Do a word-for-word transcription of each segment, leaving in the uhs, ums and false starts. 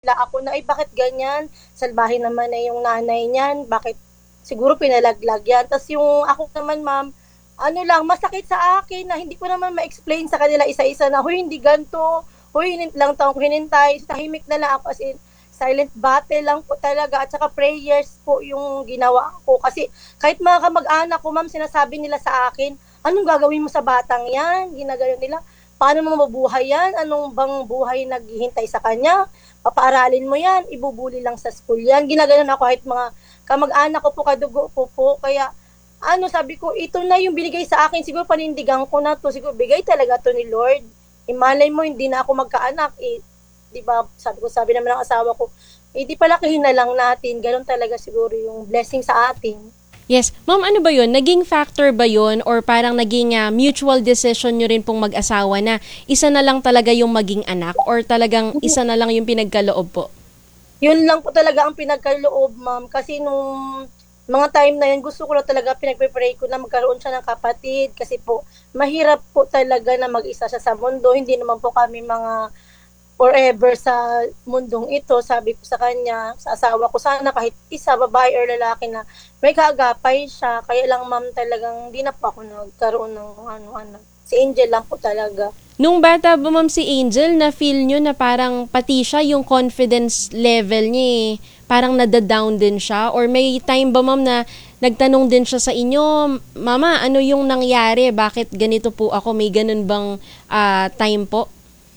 nabigla ako na, ay bakit ganyan? Salbahe naman na yung nanay niyan, bakit siguro pinalaglag yan. Tapos yung ako naman ma'am, ano lang, masakit sa akin na hindi ko naman ma-explain sa kanila isa-isa na, huy, hindi ganito, huy, hinint lang taong hinintay, tahimik na lang ako as in, silent battle lang po talaga at saka prayers po yung ginawa ko. Kasi kahit mga kamag-anak ko, ma'am, sinasabi nila sa akin, anong gagawin mo sa batang yan? Ginagano nila, paano mo mabubuhay yan? Anong bang buhay naghihintay sa kanya? Papaaralin mo yan, ibubuli lang sa school yan. Ginaganon ako kahit mga kamag-anak ko po, kadugo ko po. Kaya ano, sabi ko, ito na yung binigay sa akin. Siguro panindigan ko na to. Siguro bigay talaga to ni Lord. Imalay mo, hindi na ako magkaanak. Eh, di ba, sabi ko, sabi naman ng asawa ko, eh, di palakihin na lang natin. Ganon talaga siguro yung blessing sa atin. Yes. Ma'am, ano ba yun? Naging factor ba yun or parang naging uh, mutual decision nyo rin pong mag-asawa na isa na lang talaga yung maging anak or talagang isa na lang yung pinagkaloob po? Yun lang po talaga ang pinagkaloob, ma'am. Kasi nung mga time na yun, gusto ko na talaga, pinagpe-pray ko na magkaroon siya ng kapatid. Kasi po, mahirap po talaga na mag-isa siya sa mundo. Hindi naman po kami mga forever sa mundong ito. Sabi ko sa kanya, sa asawa ko, sana kahit isa, babae or lalaki na may kaagapay siya. Kaya lang ma'am talagang hindi na po ako nagkaroon ng ano-ano. Si Angel lang po talaga. Nung bata ba ma'am si Angel, na-feel nyo na parang pati siya yung confidence level niya eh, parang nadadown din siya? Or may time ba ma'am na nagtanong din siya sa inyo, Mama, ano yung nangyari? Bakit ganito po ako? May ganun bang uh, time po?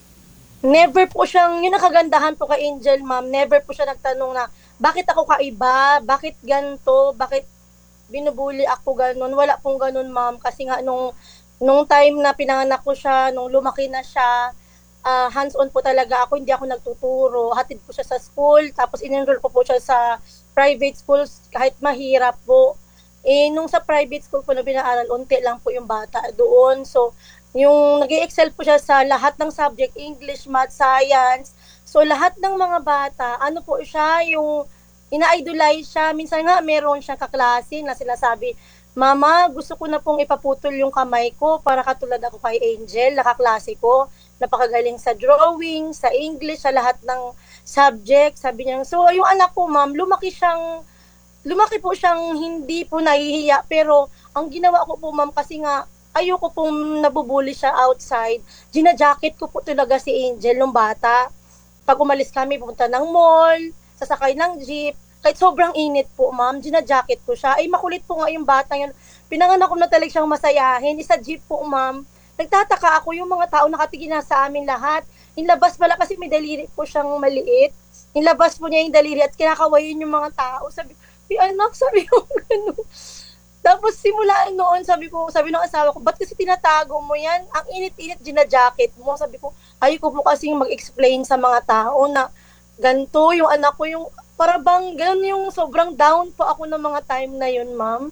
Never po siyang, yun ang kagandahan po kay Angel, ma'am, never po siya nagtanong na, bakit ako kaiba? Bakit ganito? Bakit binubuli ako ganun? Wala pong ganun, ma'am. Kasi nga, nung, nung time na pinanganak ko siya, nung lumaki na siya, uh, hands-on po talaga ako, hindi ako nagtuturo. Hatid po siya sa school, tapos in-enroll ko po siya sa private schools, kahit mahirap po. Eh, nung sa private school po na pinaaral, unti lang po yung bata doon. So, yung nag-i-excel po siya sa lahat ng subject, English, Math, Science. So, lahat ng mga bata, ano po siya, yung ina-idolize siya. Minsan nga, meron siyang kaklase na sinasabi, Mama, gusto ko na pong ipaputol yung kamay ko para katulad ako kay Angel, nakaklase ko. Napakagaling sa drawing, sa English, sa lahat ng subject. Sabi niya, so yung anak ko, ma'am, lumaki siyang, lumaki po siyang hindi po nahihiya. Pero, ang ginawa ko po, ma'am, kasi nga, ayoko pong nabubuli siya outside. Gina-jacket ko po talaga si Angel nung bata. Pag umalis kami, pupunta ng mall, sasakay ng jeep, kahit sobrang init po, ma'am, gina-jacket ko siya. Ay, makulit po nga yung bata yun. Pinanganak ko na talaga siyang masayahin. Isa jeep po, ma'am. Nagtataka ako yung mga tao nakatigil na sa amin lahat. Inlabas pala kasi may daliri po siyang maliit. Inlabas po niya yung daliri at kinakawayin yung mga tao. Sabi, anak, sabi ko, gano'n. Tapos simula noon, sabi ko, sabi ng asawa ko, ba't kasi tinatago mo yan? Ang init-init, gina-jacket mo. Sabi ko, ayoko po kasi mag-explain sa mga tao na ganito yung anak ko, yung para bang ganun yung sobrang down po ako ng mga time na yun, ma'am.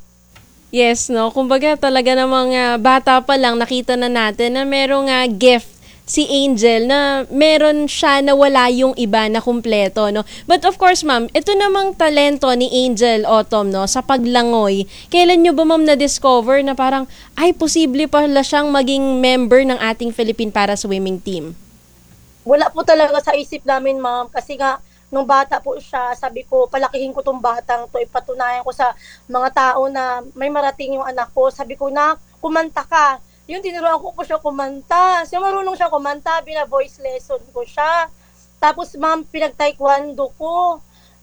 Yes, no? Kumbaga talaga namang uh, bata pa lang, nakita na natin na merong uh, gift si Angel na meron siya na wala yung iba na kumpleto, no? But of course, ma'am, ito namang talento ni Angel Autumn, no, sa paglangoy. Kailan nyo ba, ma'am, na-discover na parang, ay, posible pala siyang maging member ng ating Philippine Para Swimming Team? Wala po talaga sa isip namin, ma'am, kasi nga, nung bata po siya, sabi ko, palakihin ko tong batang to, ipatunayan ko sa mga tao na may marating yung anak ko. Sabi ko, na, kumanta ka. Yung tinuruan ko po siya kumanta. Siya marunong siya kumanta, bina-voice lesson ko siya. Tapos, ma'am, pinag-taekwondo ko.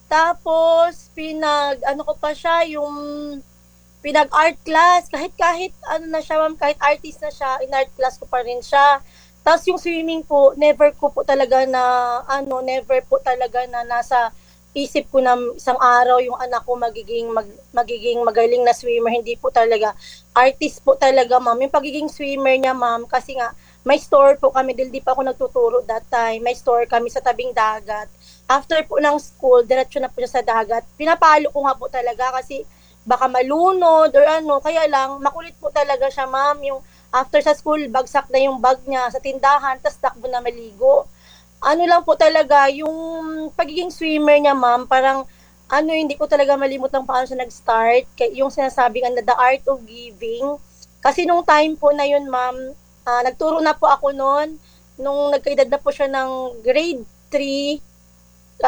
Tapos, pinag, ano ko pa siya, yung pinag-art class. Kahit, kahit, ano na siya, ma'am, kahit artist na siya, in-art class ko pa rin siya. Tapos, yung swimming po, never ko po talaga na, ano, never po talaga na nasa isip ko na isang araw yung anak ko magiging mag, magiging magaling na swimmer. Hindi po talaga. Artist po talaga, ma'am. Yung pagiging swimmer niya, ma'am, kasi nga may store po kami, dahil di pa ako nagtuturo that time. May store kami sa tabing dagat. After po ng school, diretso na po siya sa dagat. Pinapalo ko nga po talaga kasi baka malunod or ano. Kaya lang, makulit po talaga siya, ma'am. Yung after sa school, bagsak na yung bag niya sa tindahan, tas takbo na maligo. Ano lang po talaga, yung pagiging swimmer niya, ma'am, parang, ano, hindi ko talaga malimutang paano siya nag-start. Yung sinasabi nga na the art of giving. Kasi nung time po na yun, ma'am, uh, nagturo na po ako noon, nung nagkaedad na po siya ng grade three,